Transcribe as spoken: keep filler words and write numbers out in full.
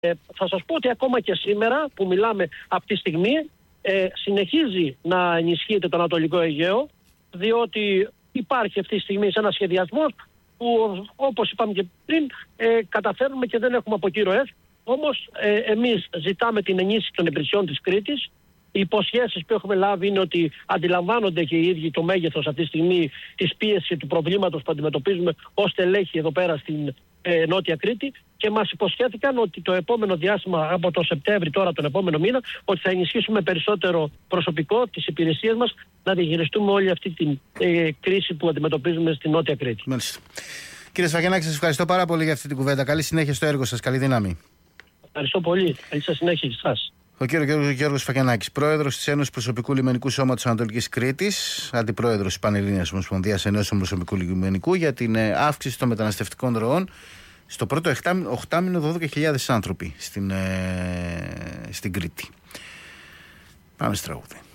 Ε, θα σας πω ότι ακόμα και σήμερα που μιλάμε αυτή τη στιγμή ε, συνεχίζει να ενισχύεται το Ανατολικό Αιγαίο, διότι υπάρχει αυτή τη στιγμή σε ένα σχεδιασμό που, όπως είπαμε και πριν, ε, καταφέρνουμε και δεν έχουμε αποκύρωες. Όμως ε, εμείς ζητάμε την ενίσχυση των υπηρεσιών της Κρήτης. Οι υποσχέσεις που έχουμε λάβει είναι ότι αντιλαμβάνονται και οι ίδιοι το μέγεθος αυτή τη στιγμή της πίεσης του προβλήματος που αντιμετωπίζουμε ως στελέχη εδώ πέρα στην ε, Νότια Κρήτη, και μας υποσχέθηκαν ότι το επόμενο διάστημα, από το Σεπτέμβρη τώρα τον επόμενο μήνα, ότι θα ενισχύσουμε περισσότερο προσωπικό της υπηρεσίας μας να διαχειριστούμε όλη αυτή την ε, κρίση που αντιμετωπίζουμε στην Νότια Κρήτη. Μάλιστα. Κύριε Σφακιανάκη, σας ευχαριστώ πάρα πολύ για αυτή την κουβέντα. Καλή συνέχεια στο έργο σας. Καλή δύναμη. Ευχαριστώ πολύ. Καλή σας συνέχεια σε εσάς. Ο κύριος Γιώργος Σφακιανάκης, πρόεδρος της Ένωσης Προσωπικού Λιμενικού Σώματος Ανατολικής Κρήτης, αντιπρόεδρος της Πανελλήνιας Ομοσπονδίας Ενώσεων Προσωπικού Λιμενικού, για την αύξηση των μεταναστευτικών ροών. Στο πρώτο οχτάμηνο δώδεκα χιλιάδες άνθρωποι στην, ε, στην Κρήτη. Πάμε στο τραγούδι.